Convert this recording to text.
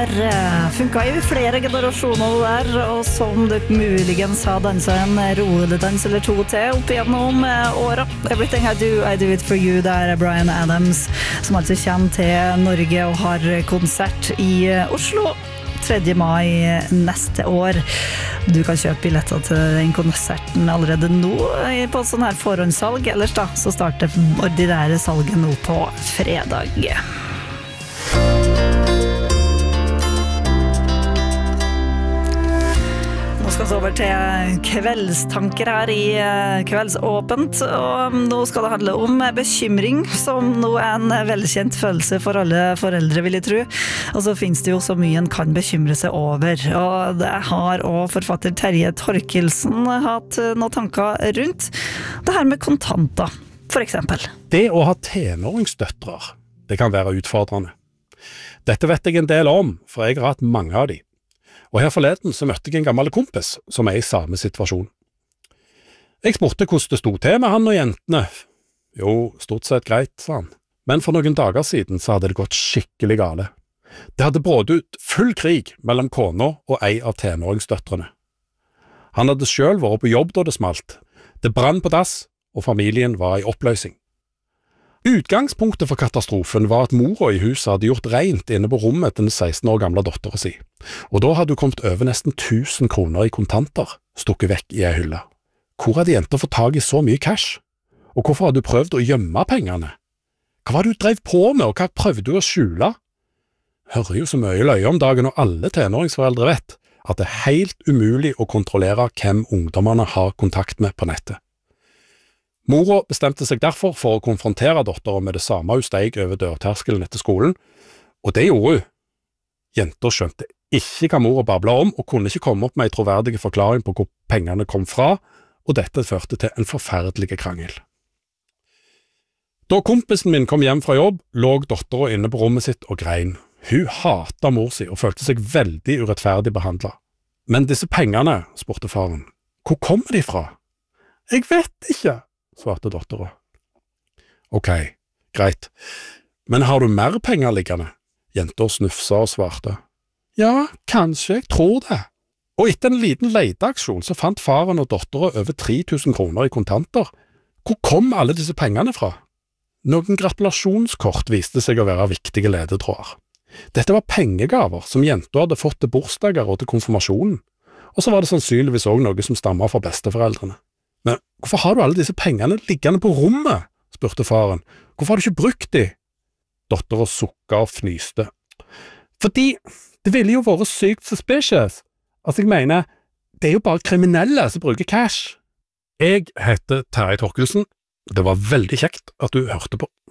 funket i flere generasjoner der, og som du muligens har danset en roledans eller to til opp gjennom året. Everything I Do It For You, der Bryan Adams, som altså kommer til Norge og har konsert i Oslo 3. mai neste år. Du kan kjøpe billetter til den konserten allerede nå på sånn her forhåndssalg, ellers da så starter ordinære salget nå på fredag. Nå skal vi over til kveldstanker her i Kveldsåpent, og nå skal det handle om bekymring, som nå en velkjent følelse for alle foreldre, vil jeg tro. Og så finnes det jo så mye en kan bekymre seg over, og det har også forfatter Terje Torkelsen hatt noen tanker rundt det her med kontanter, for eksempel. Det å ha tenåringsdøtre, det kan være utfordrende. Dette vet jeg en del om, for jeg har hatt mange av de. Og her forleden så møtte jeg en gammel kompis som i samme situasjon. Jeg spurte hvordan det stod til med han og jentene. Jo, stort sett greit, sa han. Men for noen dager siden så hadde det gått skikkelig gale. Det hadde brått ut full krig mellom kona og ei av tenåringsdøtrene. Han hadde selv vært på jobb da det smalt. Det brann på dass, og familien var i oppløsning. Utgangspunktet for katastrofen var at mora i huset hadde gjort rent inne på rommet til den 16 år gamle datteren sin, og da hadde hun kommet over nesten 1000 kroner i kontanter, stukket vekk i ei hylle. Hvor hadde jenta fått tag i så mye cash? Og hvorfor hadde du prøvd å gjemme pengene? Hva var det du drev på med, og hva prøvde du å skjule? Hører jo så mye løye om dagen, og alle tenåringsforeldre vet at det er helt umulig å kontrollere hvem ungdommene har kontakt med på nettet. Mora bestemte seg derfor for å konfrontere datteren med det samme hun steg over dørterskelen etter skolen, og det gjorde hun. Jenta skjønte ikke hva mora babla om, og kunne ikke komme opp med en troverdig forklaring på hvor pengene kom fra, og dette førte til en forferdelig krangel. Da kompisen min kom hjem fra jobb, lå datteren inne på rommet sitt og grein. Hun hatet mor si og følte seg veldig urettferdig behandlet. Men disse pengene, spurte faren, hvor kommer de fra? Jeg vet ikke, svarte datteren. Ok, greit. Men har du mer penger liggende? Jenta snufsa og svarte. Ja, kanskje, jeg tror det. Og etter en liten leteaksjon så fant faren og datteren over 3000 kroner i kontanter. Hvor kom alle disse pengene fra? Noen gratulasjonskort viste seg å være viktige ledetråder. Dette var pengegaver som jenta hadde fått til bursdager og til konfirmasjonen. Og så var det sannsynligvis også noe som stammet fra besteforeldrene. Men hvorfor har du alle disse pengene liggende på rommet? Spurte faren. Hvorfor har du ikke brukt de? Datteren sukket og fnyste. Fordi det ville jo vært sykt suspicious. Altså jeg mener, det er jo bare kriminelle som bruker cash. Jeg heter Terje Torkelsen. Det var veldig kjekt at du hørte på.